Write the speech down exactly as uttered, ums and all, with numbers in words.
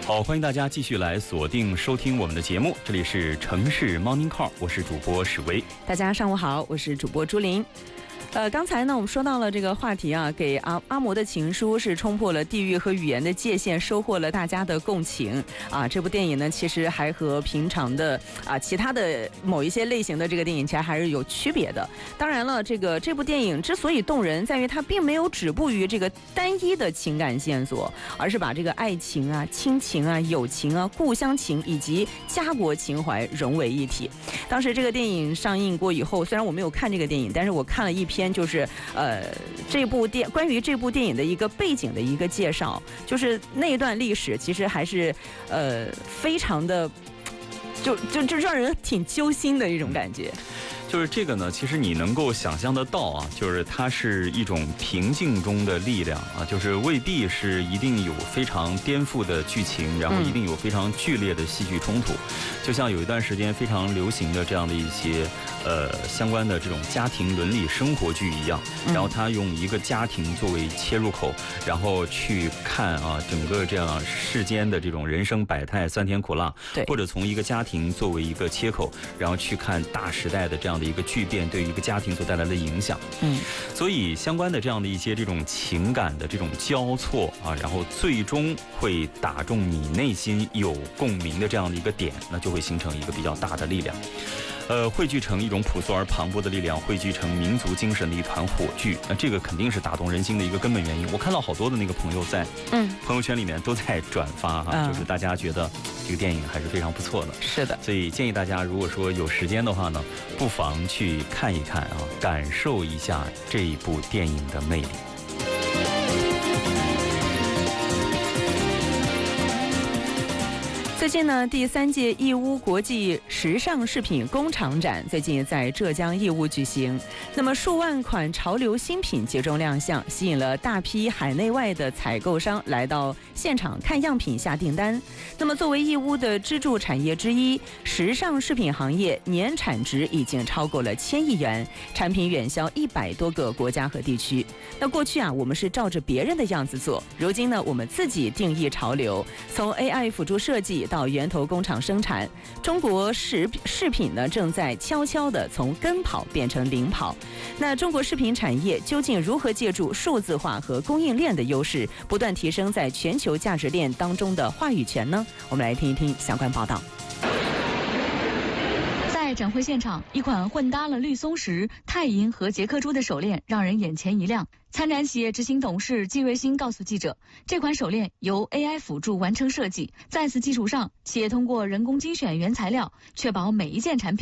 好，欢迎大家继续来锁定收听我们的节目，这里是城市 Morning Call， 我是主播史威。 大家上午好，我是主播朱琳。呃，刚才呢，我们说到了这个话题啊，给阿阿嬷的情书是冲破了地域和语言的界限，收获了大家的共情啊。这部电影呢，其实还和平常的啊其他的某一些类型的这个电影其实还是有区别的。当然了，这个这部电影之所以动人，在于它并没有止步于这个单一的情感线索，而是把这个爱情啊、亲情啊、友情啊、故乡情以及家国情怀融为一体。当时这个电影上映过以后，虽然我没有看这个电影，但是我看了一篇。就是呃，这部电关于这部电影的一个背景的一个介绍，就是那一段历史其实还是呃非常的，就就就让人挺揪心的一种感觉。 就是这个呢，其实你能够想象得到啊，就是它是一种平静中的力量啊，就是未必是一定有非常颠覆的剧情，然后一定有非常剧烈的戏剧冲突。就像有一段时间非常流行的这样的一些呃相关的这种家庭伦理生活剧一样，然后他用一个家庭作为切入口，然后去看啊整个这样世间的这种人生百态、酸甜苦辣， 对， 或者从一个家庭作为一个切口，然后去看大时代的这样的一个巨变对于一个家庭所带来的影响。 嗯， 所以相关的这样的一些这种情感的这种交错啊，然后最终会打中你内心有共鸣的这样的一个点，那就会形成一个比较大的力量。呃，汇聚成一种朴素而磅礴的力量，汇聚成民族精神的一团火炬，那这个肯定是打动人心的一个根本原因。我看到好多的那个朋友在嗯朋友圈里面都在转发哈、啊嗯，就是大家觉得这个电影还是非常不错的。 是的， 所以建议大家如果说有时间的话呢，不妨去看一看啊，感受一下这一部电影的魅力。 最近呢，第三届义乌国际时尚饰品工厂展最近在浙江义乌举行。那么数万款潮流新品集中亮相，吸引了大批海内外的采购商来到现场看样品下订单。那么作为义乌的支柱产业之一，时尚饰品行业年产值已经超过了千亿元，产品远销一百多个国家和地区。那过去啊，我们是照着别人的样子做，如今呢，我们自己定义潮流，从 A I 辅助设计到源头工厂生产，中国饰饰品呢正在悄悄地从跟跑变成领跑。那中国饰品产业究竟如何借助数字化和供应链的优势，不断提升在全球价值链当中的话语权呢？我们来听一听相关报道。 在展会现场，一款混搭了绿松石、钛银和捷克珠的手链让人眼前一亮。参展企业执行董事季瑞新告诉记者，这款手链由 A I 辅助完成设计，在此基础上，企业通过人工精选原材料，确保每一件产品